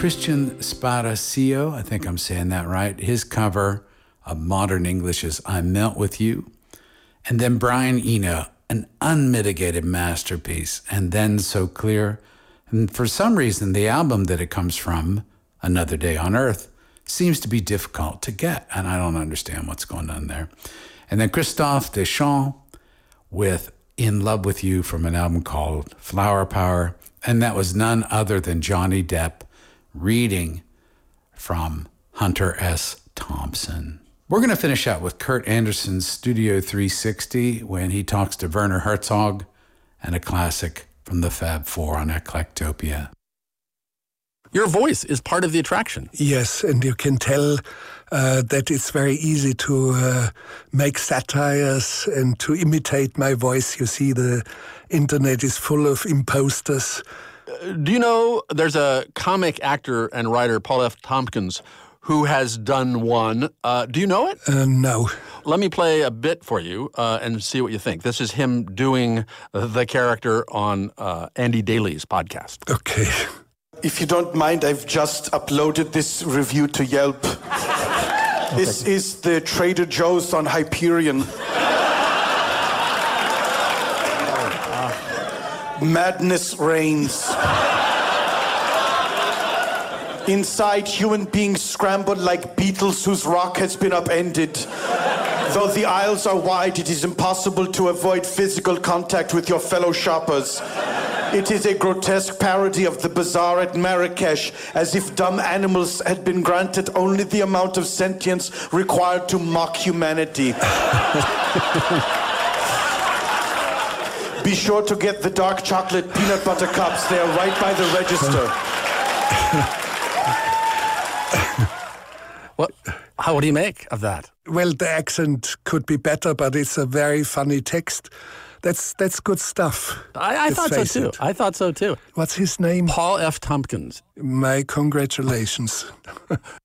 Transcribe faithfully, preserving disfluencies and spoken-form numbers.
Christian Sparaccio, I think I'm saying that right. His cover of modern English is I Melt With You. And then Brian Eno, an unmitigated masterpiece, and Then So Clear. And for some reason, the album that it comes from, Another Day on Earth, seems to be difficult to get, and I don't understand what's going on there. And then Christophe Deschamps with In Love With You from an album called Flower Power, and that was none other than Johnny Depp reading from Hunter S. Thompson. We're going to finish out with Kurt Anderson's Studio three sixty when he talks to Werner Herzog, and a classic from the Fab Four on Eclectopia. Your voice is part of the attraction. Yes, and you can tell uh, that it's very easy to uh, make satires and to imitate my voice. You see, the internet is full of imposters. Uh, do you know there's a comic actor and writer, Paul F. Tompkins, who has done one. Uh, do you know it? Uh, no. Let me play a bit for you uh, and see what you think. This is him doing the character on uh, Andy Daly's podcast. Okay. If you don't mind, I've just uploaded this review to Yelp. Okay. This is the Trader Joe's on Hyperion. Madness reigns. Inside, human beings scramble like beetles whose rock has been upended. Though the aisles are wide, it is impossible to avoid physical contact with your fellow shoppers. It is a grotesque parody of the bazaar at Marrakesh, as if dumb animals had been granted only the amount of sentience required to mock humanity. Be sure to get the dark chocolate peanut butter cups. They are right by the register. What, how, what do you make of that? Well, the accent could be better, but it's a very funny text. That's that's good stuff. I, I thought so too. It. I thought so too. What's his name? Paul F. Tompkins. My congratulations.